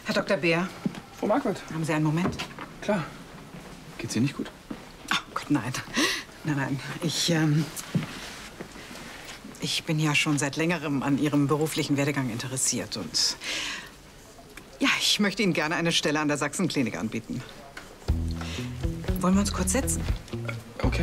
Herr Dr. Beer, Frau Marquardt. haben Sie einen Moment? Klar. Geht's Ihnen nicht gut? Oh Gott, nein. Nein. Ich bin ja schon seit längerem an Ihrem beruflichen Werdegang interessiert und ja, ich möchte Ihnen gerne eine Stelle an der Sachsenklinik anbieten. Wollen wir uns kurz setzen? Okay.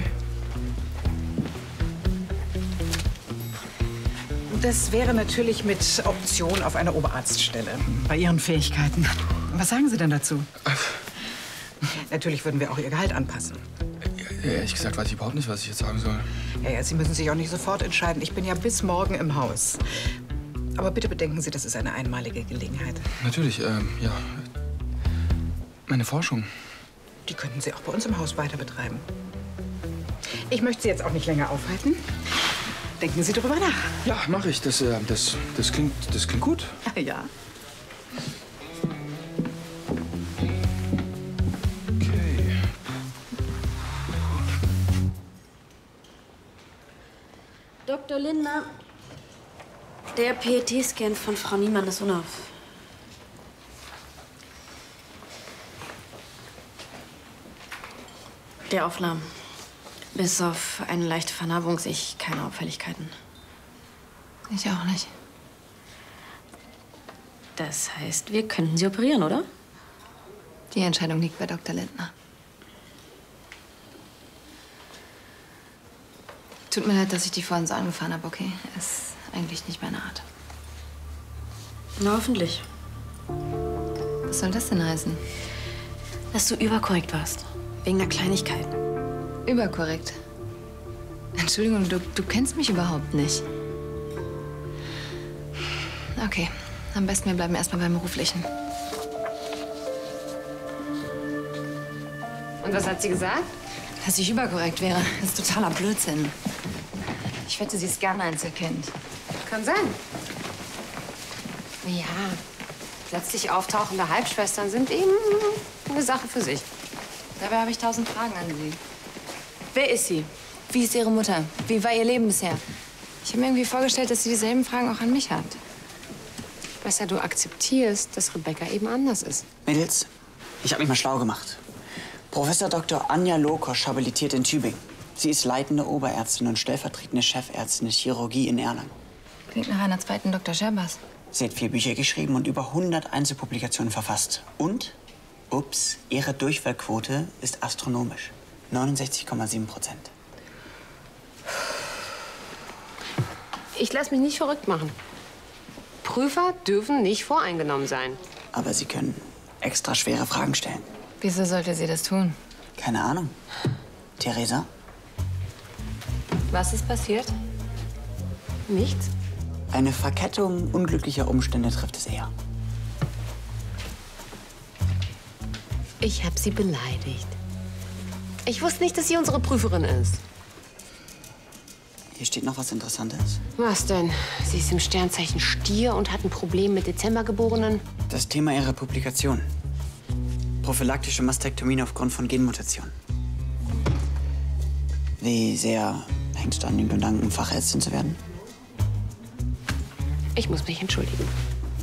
Das wäre natürlich mit Option auf eine Oberarztstelle. Bei Ihren Fähigkeiten. Was sagen Sie denn dazu? Natürlich würden wir auch Ihr Gehalt anpassen. Ehrlich gesagt weiß ich überhaupt nicht, was ich jetzt sagen soll. Ja, Sie müssen sich auch nicht sofort entscheiden. Ich bin ja bis morgen im Haus. Aber bitte bedenken Sie, das ist eine einmalige Gelegenheit. Natürlich, ja. Meine Forschung. Die könnten Sie auch bei uns im Haus weiter betreiben. Ich möchte Sie jetzt auch nicht länger aufhalten. Denken Sie darüber nach. Ja, mache ich. Das klingt gut. Ja. Okay. Dr. Lindner, der PET-Scan von Frau Niemann ist unauf. Der Aufnahmen. Bis auf eine leichte Vernarbung sehe ich keine Auffälligkeiten. Ich auch nicht. Das heißt, wir könnten Sie operieren, oder? Die Entscheidung liegt bei Dr. Lindner. Tut mir leid, dass ich die vorhin so angefahren habe, okay? Ist eigentlich nicht meine Art. Na, hoffentlich. Was soll das denn heißen? Dass du überkorrekt warst. Wegen einer Kleinigkeit. Überkorrekt. Entschuldigung, du kennst mich überhaupt nicht. Okay, am besten wir bleiben erstmal beim Beruflichen. Und was hat sie gesagt? Dass ich überkorrekt wäre, das ist totaler Blödsinn. Ich wette, sie ist gern Einzelkind. Kann sein. Ja, plötzlich auftauchende Halbschwestern sind eben eine Sache für sich. Dabei habe ich 1000 Fragen an Sie. Wer ist sie? Wie ist Ihre Mutter? Wie war Ihr Leben bisher? Ich habe mir irgendwie vorgestellt, dass sie dieselben Fragen auch an mich hat. Besser du akzeptierst, dass Rebecca eben anders ist. Mädels, ich habe mich mal schlau gemacht. Professor Dr. Anja Lokosch habilitiert in Tübingen. Sie ist leitende Oberärztin und stellvertretende Chefärztin der Chirurgie in Erlangen. Klingt nach einer zweiten Dr. Scherbas. Sie hat 4 Bücher geschrieben und über 100 Einzelpublikationen verfasst. Und, ups, ihre Durchfallquote ist astronomisch. 69,7%. Ich lasse mich nicht verrückt machen. Prüfer dürfen nicht voreingenommen sein. Aber sie können extra schwere Fragen stellen. Wieso sollte sie das tun? Keine Ahnung. Theresa? Was ist passiert? Nichts? Eine Verkettung unglücklicher Umstände trifft es eher. Ich habe sie beleidigt. Ich wusste nicht, dass sie unsere Prüferin ist. Hier steht noch was Interessantes. Was denn? Sie ist im Sternzeichen Stier und hat ein Problem mit Dezembergeborenen. Das Thema ihrer Publikation. Prophylaktische Mastektomien aufgrund von Genmutationen. Wie sehr hängst du an dem Gedanken, Fachärztin zu werden? Ich muss mich entschuldigen.